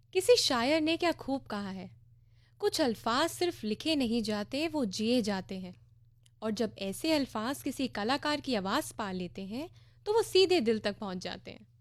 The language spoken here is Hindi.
किसी शायर ने क्या खूब कहा है, कुछ अल्फाज सिर्फ लिखे नहीं जाते, वो जिए जाते हैं। और जब ऐसे अल्फाज किसी कलाकार की आवाज़ पा लेते हैं तो वो सीधे दिल तक पहुंच जाते हैं।